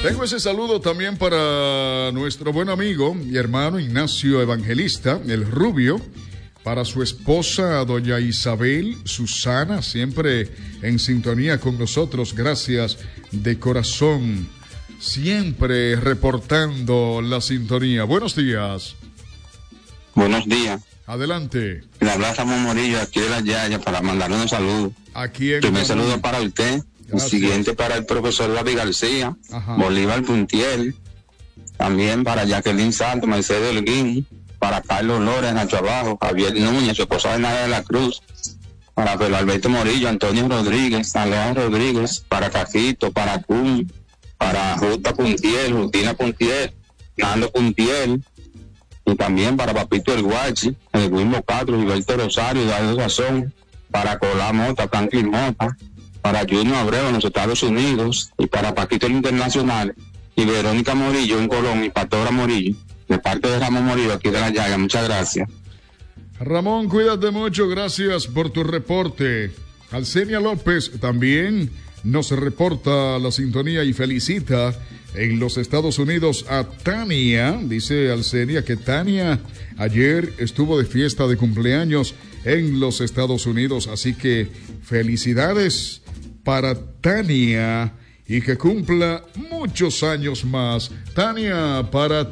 Tengo ese saludo también para nuestro buen amigo y hermano Ignacio Evangelista, el Rubio, para su esposa, doña Isabel Susana, siempre en sintonía con nosotros. Gracias de corazón, siempre reportando la sintonía. Buenos días. Buenos días. Adelante. Le habla Ramón Morillo, aquí de la Yaya, para mandarle un saludo. Aquí en Primer saludo para usted. Gracias. El siguiente para el profesor David García, Ajá. Bolívar Puntiel, también para Jacqueline Santos, Mercedes Holguín, para Carlos Lores, Nacho Abajo, Javier Núñez, su esposa Nadia de la Cruz, para Pedro Alberto Morillo, Antonio Rodríguez, Alejandro Rodríguez, para Cajito, para Cum, para Ruta Puntiel, Rutina Puntiel, Nando Puntiel, y también para Papito El Guachi, el Guilmo Castro, Gilberto Rosario, David Sazón, para Colá Mota, Franklin Mota, para Junior Abreu en los Estados Unidos, y para Paquito el Internacional, y Verónica Morillo en Colón, y Pastora Morillo, de parte de Ramón Morillo, aquí de la Llaga. Muchas gracias. Ramón, cuídate mucho, gracias por tu reporte. Alcenia López también nos reporta la sintonía y felicita en los Estados Unidos a Tania. Dice Alcenia que Tania ayer estuvo de fiesta de cumpleaños en los Estados Unidos, así que felicidades para Tania y que cumpla muchos años más. Tania, para